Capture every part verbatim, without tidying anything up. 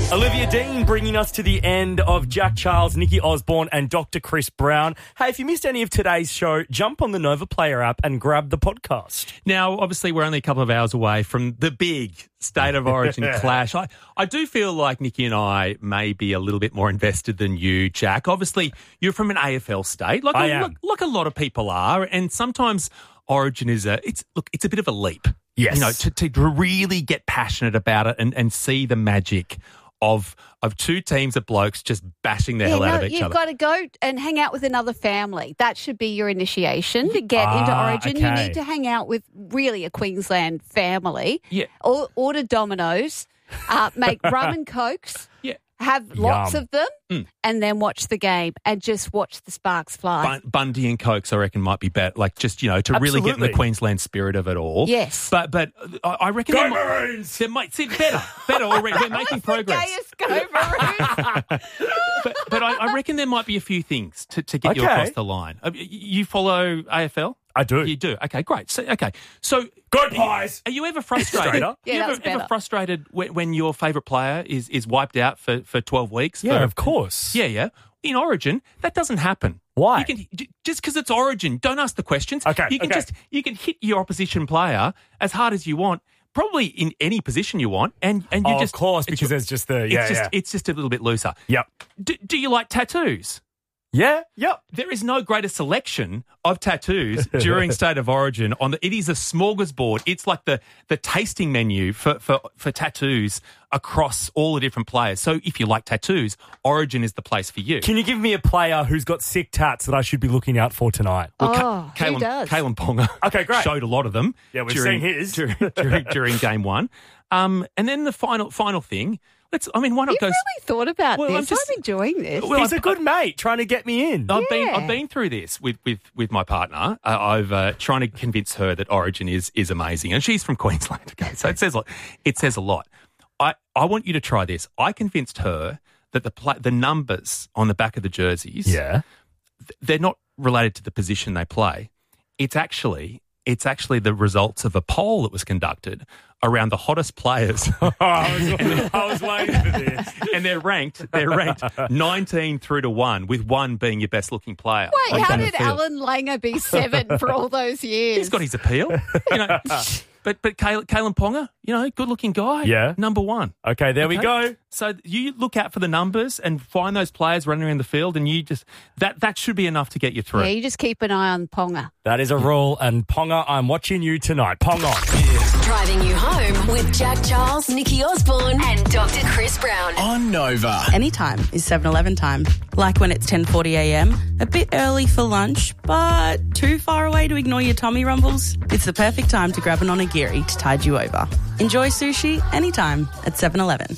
Olivia Dean bringing us to the end of Jack Charles, Nikki Osborne and Doctor Chris Brown. Hey, if you missed any of today's show, jump on the Nova Player app and grab the podcast. Now, obviously, we're only a couple of hours away from the big State of Origin clash. I, I do feel like Nikki and I may be a little bit more invested than you, Jack. Obviously, you're from an A F L state, like, I a, am. like, like a lot of people are, and sometimes Origin is a, it's look, it's a bit of a leap. Yes. You know, to, to really get passionate about it and, and see the magic of of two teams of blokes just bashing the Yeah, hell no, out of each you've other. got to go and hang out with another family. That should be your initiation to get Ah, into Origin. You okay. need to hang out with really a Queensland family. Yeah. Or, order Dominoes, uh, make rum and cokes, Yeah. have lots Yum. of them, Mm. and then watch the game and just watch the sparks fly. Bun- Bundy and Cokes, I reckon, might be better. Like, just, you know, to really get in the Absolutely. Queensland spirit of it all. Yes. But but I I reckon... Go there might- Maroons! There might, see, better, better already. We're making progress. Gayest go Maroons. But, but I, I reckon there might be a few things to, to get you Okay. across the line. Uh, y- You follow A F L? I do. You do? Okay, great. So, okay. So... Go Pies! Are you ever frustrated? Straight up. Yeah, you that ever, was better. ever frustrated when, when your favourite player is, is wiped out for, for twelve weeks? Yeah, for, of course. Yeah, yeah. In Origin, that doesn't happen. Why? You can, j- just because it's Origin, don't ask the questions. Okay, You can okay. just you can hit your opposition player as hard as you want, probably in any position you want, and and you Oh, just of course, it's- because there's just the... it's Yeah, just yeah. it's just a little bit looser. Yep. Do, do you like tattoos? Yeah, yep. There is no greater selection of tattoos during State of Origin. On the, it is a smorgasbord. It's like the, the tasting menu for, for, for tattoos across all the different players. So if you like tattoos, Origin is the place for you. Can you give me a player who's got sick tats that I should be looking out for tonight? Oh, Ka- who Kalen, does? Kalen Ponga Okay, great. showed a lot of them. Yeah, we've during, seen his. during, during, during game one. Um, and then the final final thing. Let's. I mean, why not You've go? really thought about Well, I'm this. just- I'm enjoying this. Well, He's I- a good mate trying to get me in. I've been Yeah. I've been through this with with, with my partner. Uh, I've uh, trying to convince her that Origin is is amazing, and she's from Queensland. Okay, so it says a lot. It says a lot. I, I want you to try this. I convinced her that the pla the numbers on the back of the jerseys, Yeah. th- they're not related to the position they play. It's actually it's actually the results of a poll that was conducted around the hottest players. I, was, I was waiting for this. And they're ranked. They're ranked nineteen through to one, with one being your best looking player. Wait, on how the did field. Alan Langer be seven for all those years? He's got his appeal, you know. But but Kalen, Kalen Ponga, you know, good looking guy. Yeah. number one. Okay, there we Okay? go. So you look out for the numbers and find those players running around the field, and you just that that should be enough to get you through. Yeah, you just keep an eye on Ponga. That is a rule. And Ponga, I'm watching you tonight. Pong on. Driving you home with Jack Charles, Nikki Osborne, and Doctor Chris Brown. On Nova. Anytime is seven eleven time. Like when it's ten forty a m, a bit early for lunch, but too far away to ignore your tummy rumbles? It's the perfect time to grab an onigiri to tide you over. Enjoy sushi anytime at seven eleven.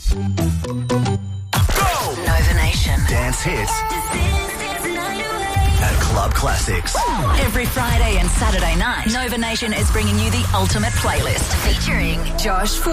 Nova Nation. Dance hits at Club Classics. Every Friday and Saturday night, Nova Nation is bringing you the ultimate playlist featuring Josh